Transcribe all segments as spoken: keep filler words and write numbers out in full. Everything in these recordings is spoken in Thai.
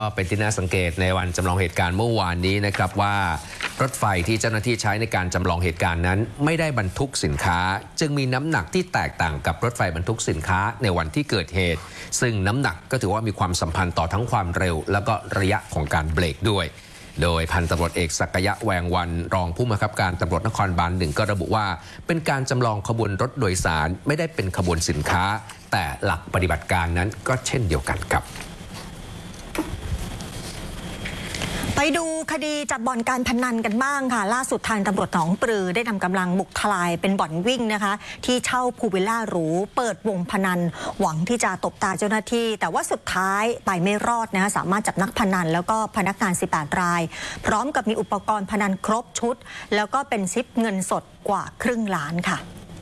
ก็เป็นที่น่าสังเกตในวันจำลองเหตุการณ์เมื่อวานนี้นะครับว่ารถไฟที่เจ้าหน้าที่ใช้ในการจำลองเหตุการณ์นั้นไม่ได้บรรทุกสินค้าจึงมีน้ำหนักที่แตกต่างกับรถไฟบรรทุกสินค้าในวันที่เกิดเหตุซึ่งน้ำหนักก็ถือว่ามีความสัมพันธ์ต่อทั้งความเร็วแล้วก็ระยะของการเบรกด้วยโดยพันตำรวจเอกศักยะแวงวันรองผู้บังคับการตำรวจนครบาลหนึ่งก็ระบุว่าเป็นการจำลองขบวนรถโดยสารไม่ได้เป็นขบวนสินค้าแต่หลักปฏิบัติการนั้นก็เช่นเดียวกันครับไปดูคดีจับบ่อนการพนันกันบ้างค่ะล่าสุดทางตำรวจหนองปลือได้นำกำลังบุกทลายเป็นบ่อนวิ่งนะคะที่เช่าพูลวิลล่าหรูเปิดวงพนันหวังที่จะตบตาเจ้าหน้าที่แต่ว่าสุดท้ายไปไม่รอดนะคะสามารถจับนักพนันแล้วก็พนักงานสิบแปดรายพร้อมกับมีอุปกรณ์พนันครบชุดแล้วก็เป็นซิปเงินสดกว่าครึ่งล้านค่ะ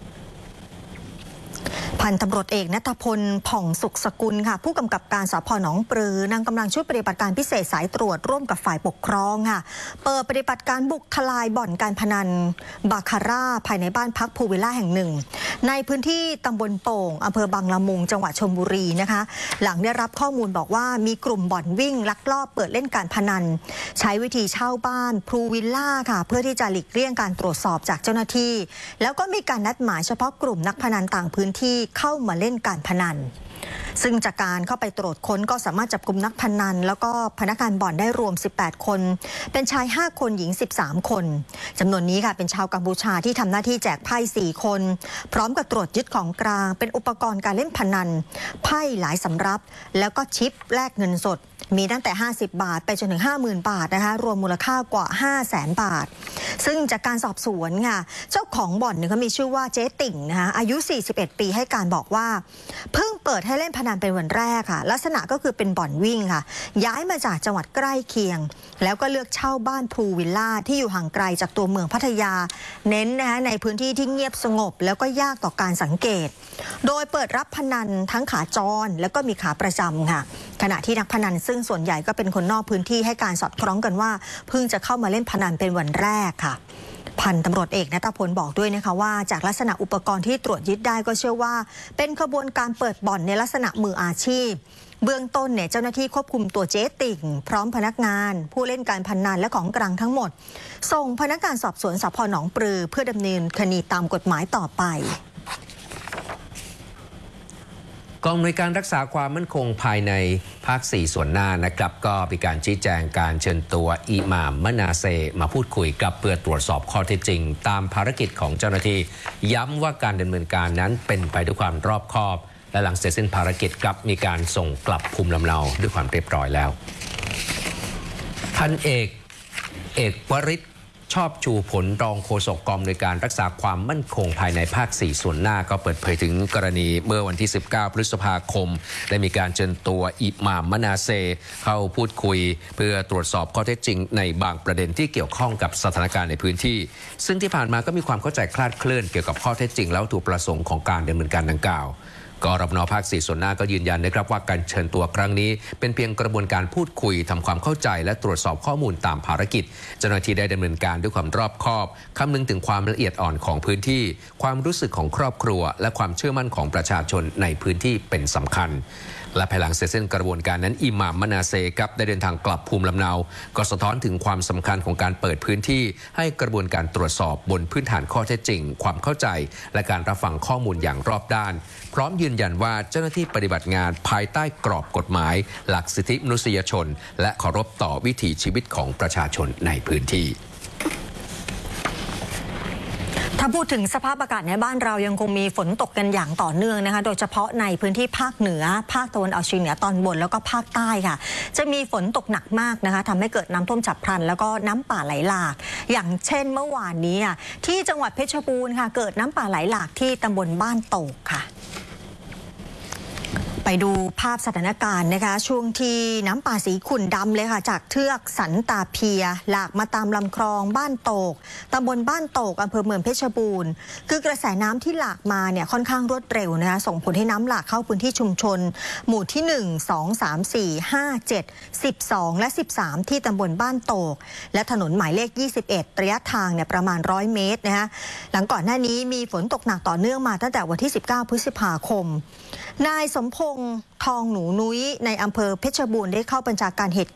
พันตำรวจเอกณัฐพลผ่องสุขสกุลค่ะผู้กำกับการสภ.หนองปลือนำกำลังชุดปฏิบัติการพิเศษสายตรวจร่วมกับฝ่ายปกครองค่ะเปิดปฏิบัติการบุกทลายบ่อนการพนันบาคาร่าภายในบ้านพักพูลวิลล่าแห่งหนึ่งในพื้นที่ตำบลโป่งอำเภอบางละมุงจังหวัดชลบุรีนะคะหลังได้รับข้อมูลบอกว่ามีกลุ่มบ่อนวิ่งลักลอบเปิดเล่นการพนันใช้วิธีเช่าบ้านพูลวิลล่าค่ะเพื่อที่จะหลีกเลี่ยงการตรวจสอบจากเจ้าหน้าที่แล้วก็มีการนัดหมายเฉพาะกลุ่มนักพนันต่างพื้นที่เข้ามาเล่นการพนันซึ่งจากการเข้าไปตรวจค้นก็สามารถจับกลุ่มนักพนันแล้วก็พนักงานบ่อนได้รวมสิบแปดคนเป็นชายห้าคนหญิงสิบสามคนจำนวนนี้ค่ะเป็นชาวกัมพูชาที่ทำหน้าที่แจกไพ่สี่คนพร้อมกับตรวจยึดของกลางเป็นอุปกรณ์การเล่นพนันไพ่หลายสำรับแล้วก็ชิปแลกเงินสดมีตั้งแต่ห้าสิบบาทไปจนถึง ห้าหมื่น บาทนะคะรวมมูลค่ากว่า ห้าแสน บาทซึ่งจากการสอบสวนค่ะเจ้าของบ่อนเนี่ยเขามีชื่อว่าเจ๊ติ่งนะคะอายุสี่สิบเอ็ดปีให้การบอกว่าเพิ่งเปิดให้เล่นพนันเป็นวันแรกค่ะลักษณะก็คือเป็นบ่อนวิ่งค่ะย้ายมาจากจังหวัดใกล้เคียงแล้วก็เลือกเช่าบ้านพูลวิลล่าที่อยู่ห่างไกลจากตัวเมืองพัทยาเน้นนะคะในพื้นที่ที่เงียบสงบแล้วก็ยากต่อการสังเกตโดยเปิดรับพนันทั้งขาจรแล้วก็มีขาประจำค่ะขณะที่นักพนันซึ่งส่วนใหญ่ก็เป็นคนนอกพื้นที่ให้การสอดคล้องกันว่าเพิ่งจะเข้ามาเล่นพนันเป็นวันแรกค่ะพันตำรวจเอกณัฐพลบอกด้วยนะคะว่าจากลักษณะอุปกรณ์ที่ตรวจยึดได้ก็เชื่อว่าเป็นขบวนการเปิดบ่อนในลักษณะมืออาชีพเบื้องต้นเนี่ยเจ้าหน้าที่ควบคุมตัวเจ๊ติ่งพร้อมพนักงานผู้เล่นการพนันและของกลางทั้งหมดส่งพนักงานสอบสวนสภ.หนองปลือเพื่อดำเนินคดีตามกฎหมายต่อไปกองอำนวยการรักษาความมั่นคงภายในภาคสี่ส่วนหน้านะครับก็มีการชี้แจงการเชิญตัวอิหม่ามมะนาเซมาพูดคุยกับเพื่อตรวจสอบข้อเท็จจริงตามภารกิจของเจ้าหน้าที่ย้ำว่าการดำเนินการนั้นเป็นไปด้วยความรอบคอบและหลังเสร็จสิ้นภารกิจครับมีการส่งกลับภูมิลำเนาด้วยความเรียบร้อยแล้วพันเอกเอกวริศชอบชูผลรองโฆษกกองอำนวยการรักษาความมั่นคงภายในภาคสี่ส่วนหน้าก็เปิดเผยถึงกรณีเมื่อวันที่สิบเก้าพฤษภาคมได้มีการเชิญตัวอิหม่ามมะนาเซเข้าพูดคุยเพื่อตรวจสอบข้อเท็จจริงในบางประเด็นที่เกี่ยวข้องกับสถานการณ์ในพื้นที่ซึ่งที่ผ่านมาก็มีความเข้าใจคลาดเคลื่อนเกี่ยวกับข้อเท็จจริงแล้วถูกประสงค์ของการดำเนินการดังกล่าวกรปน.ภาคสี่ส่วนหน้าก็ยืนยันนะครับว่าการเชิญตัวครั้งนี้เป็นเพียงกระบวนการพูดคุยทำความเข้าใจและตรวจสอบข้อมูลตามภารกิจเจ้าหน้าที่ได้ดำเนินการด้วยความรอบคอบคำนึงถึงความละเอียดอ่อนของพื้นที่ความรู้สึกของครอบครัวและความเชื่อมั่นของประชาชนในพื้นที่เป็นสำคัญและภายหลังเสร็จสิ้นกระบวนการนั้นอิหม่ามมะนาเซครับได้เดินทางกลับภูมิลำเนาก็สะท้อนถึงความสำคัญของการเปิดพื้นที่ให้กระบวนการตรวจสอบบนพื้นฐานข้อเท็จจริงความเข้าใจและการรับฟังข้อมูลอย่างรอบด้านพร้อมยืนยันว่าเจ้าหน้าที่ปฏิบัติงานภายใต้กรอบกฎหมายหลักสิทธิมนุษยชนและเคารพต่อวิถีชีวิตของประชาชนในพื้นที่ถ้าพูดถึงสภาพอากาศในบ้านเรายังคงมีฝนตกกันอย่างต่อเนื่องนะคะโดยเฉพาะในพื้นที่ภาคเหนือภาคตะวันออกเฉียงเหนือตอนบนแล้วก็ภาคใต้ค่ะจะมีฝนตกหนักมากนะคะทำให้เกิดน้ำท่วมฉับพลันแล้วก็น้ำป่าไหลหลากอย่างเช่นเมื่อวานนี้ที่จังหวัดเพชรบูรณ์ค่ะเกิดน้ำป่าไหลหลากที่ตำบลบ้านโตกค่ะไปดูภาพสถานการณ์นะคะช่วงที่น้ำป่าสีขุ่นดำเลยค่ะจากเทือกสันตาเพียหลากมาตามลำคลองบ้านโตกตำบลบ้านโตกอำเภอเมืองเพชรบูรณ์คือกระแสน้ำที่หลากมาเนี่ยค่อนข้างรวดเร็วนะคะส่งผลให้น้ำหลากเข้าพื้นที่ชุมชนหมู่ที่หนึ่ง สอง สาม สี่ ห้า เจ็ด สิบสองและสิบสามที่ตำบลบ้านโตกและถนนหมายเลขยี่สิบเอ็ดระยะทางเนี่ยประมาณร้อยเมตรนะคะหลังก่อนหน้านี้มีฝนตกหนักต่อเนื่องมาตั้งแต่วันที่สิบเก้าพฤษภาคมนายสมพงษ์ทองหนูนุ้ยในอำเภอเพชรบูรณ์ได้เข้าบัญชาการเหตุ